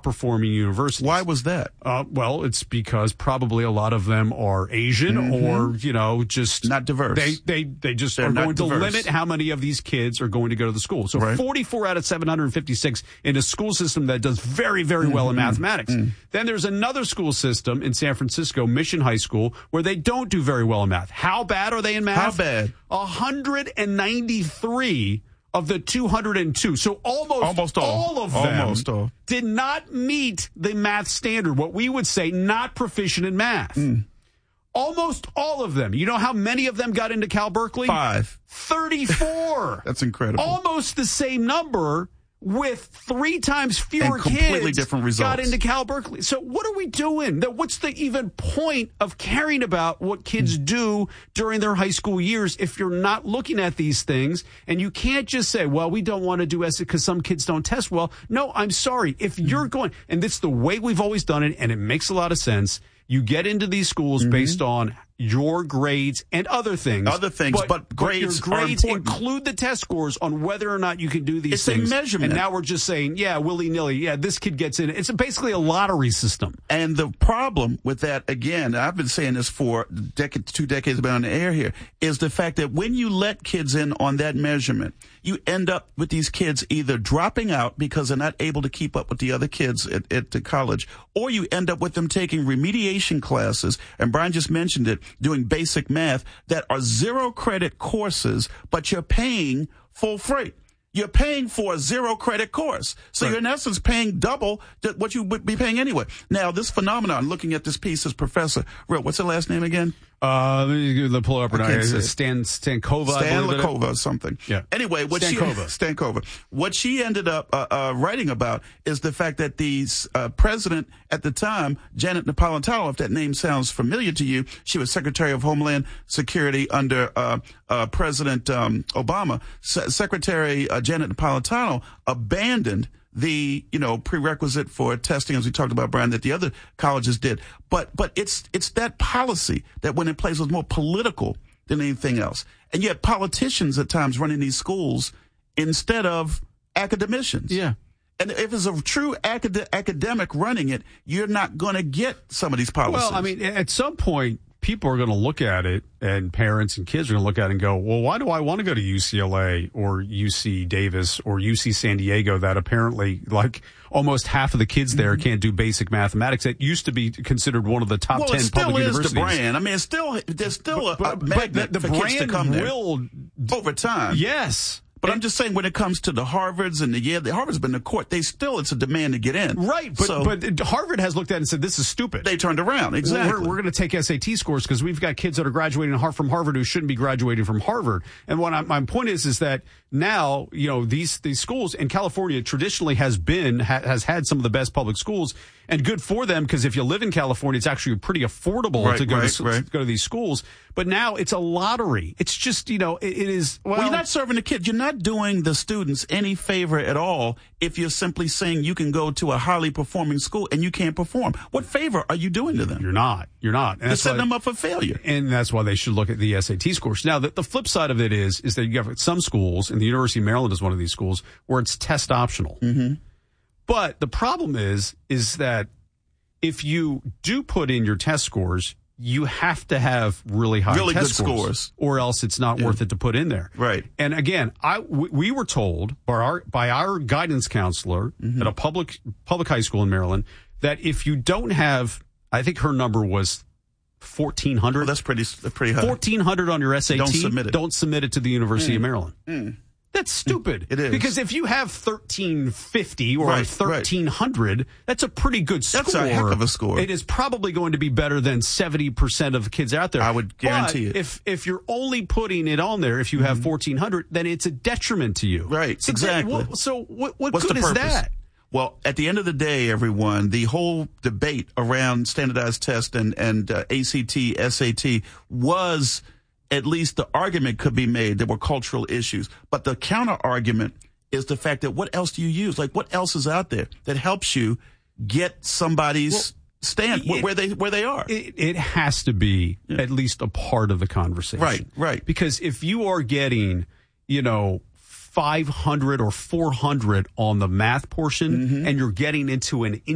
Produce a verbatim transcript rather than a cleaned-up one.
top-performing universities. Why was that? Uh, well, it's because probably a lot of them are Asian mm-hmm. or, you know, just... Not diverse. They they, they just They're are going diverse. to limit how many of these kids are going to go to the school. So right. forty-four out of seven hundred fifty-six in a school system that does very, very well mm-hmm. in mathematics. Mm. Then there's another school system in San Francisco, Mission High School, where they don't do very well in math. How bad are they in math? How bad? one hundred ninety-three of the two hundred two. So almost, almost all. all of them almost all. did not meet the math standard, what we would say not proficient in math. Mm. Almost all of them. You know how many of them got into Cal Berkeley? Five. thirty-four. That's incredible. Almost the same number with three times fewer and completely kids different results. Got into Cal Berkeley. So what are we doing? What's the even point of caring about what kids do during their high school years if you're not looking at these things? And you can't just say, well, we don't want to do S A T because some kids don't test well. No, I'm sorry. If you're going, and it's the way we've always done it, and it makes a lot of sense, you get into these schools mm-hmm. based on your grades and other things. Other things, but, but grades but your grades are important. Include the test scores on whether or not you can do these it's things. It's a measurement. And now we're just saying, yeah, willy-nilly, yeah, this kid gets in. It's basically a lottery system. And the problem with that, again, I've been saying this for decade, two decades about on the air here, is the fact that when you let kids in on that measurement, you end up with these kids either dropping out because they're not able to keep up with the other kids at, at the college, or you end up with them taking remediation classes, and Brian just mentioned it, doing basic math that are zero credit courses, but you're paying full freight. You're paying for a zero credit course. So right. you're in essence paying double what you would be paying anyway. Now, this phenomenon, looking at this piece, is Professor, what's her last name again? Uh, let me pull it up right now. Stan, Stankova. Stanlikova or something. Yeah. Anyway, what Stankova. she, Stankova. What she ended up uh, uh, writing about is the fact that the uh, president at the time, Janet Napolitano, if that name sounds familiar to you, she was Secretary of Homeland Security under uh, uh, President um, Obama. Se- Secretary uh, Janet Napolitano abandoned the, you know, prerequisite for testing, as we talked about, Brian, that the other colleges did. But, but it's, it's that policy that when it plays was more political than anything else. And yet politicians at times running these schools instead of academicians. Yeah. And if it's a true acad- academic running it, you're not going to get some of these policies. Well, I mean, at some point, people are going to look at it, and parents and kids are going to look at it and go, well, why do I want to go to U C L A or U C Davis or U C San Diego that apparently, like, almost half of the kids there can't do basic mathematics? It used to be considered one of the top well, ten public universities. Well, it still is universities. the brand. I mean, it's still, there's still a, but, a but, magnet but the, the for kids to come brand there. will, over time. Yes. But I'm just saying, when it comes to the Harvards and the Yale, the Harvard's been to court. They still, it's a demand to get in. Right, but so, but Harvard has looked at it and said, this is stupid. They turned around, exactly. We're, we're going to take S A T scores because we've got kids that are graduating from Harvard who shouldn't be graduating from Harvard. And what I, my point is, is that now, you know, these these schools in California traditionally has been, ha, has had some of the best public schools, and good for them, because if you live in California, it's actually pretty affordable right, to go right, to, right. to go to these schools. But now it's a lottery. It's just, you know, it, it is. Well, well, you're not serving the kids. You're not doing the students any favor at all if you're simply saying you can go to a highly performing school and you can't perform. What favor are you doing to them? You're not. You're not. And you're setting why, them up for failure. And that's why they should look at the S A T scores. Now, the, the flip side of it is, is that you have some schools, and the University of Maryland is one of these schools, where it's test optional. Mm-hmm. But the problem is, is that if you do put in your test scores, you have to have really high really test good scores, scores, or else it's not yeah. worth it to put in there. Right. And again, I we, we were told by our by our guidance counselor mm-hmm. at a public public high school in Maryland that if you don't have, I think her number was fourteen hundred. Oh, that's pretty pretty high. fourteen hundred on your S A T. Don't submit it. Don't submit it to the University mm. of Maryland. Mm. That's stupid. It is. Because if you have thirteen fifty or right, thirteen hundred, right. that's a pretty good score. That's a heck of a score. It is probably going to be better than seventy percent of the kids out there. I would guarantee but it. If, if you're only putting it on there, if you have mm-hmm. fourteen hundred, then it's a detriment to you. Right, so exactly. That, well, so what, what What's good the is purpose? that? Well, at the end of the day, everyone, the whole debate around standardized test and, and uh, A C T, S A T was, at least the argument could be made, there were cultural issues. But the counter argument is the fact that what else do you use? Like, what else is out there that helps you get somebody's well, stand it, where they where they are? It, it has to be yeah. at least a part of the conversation. Right, right. Because if you are getting, you know, five hundred or four hundred on the math portion mm-hmm. and you're getting into an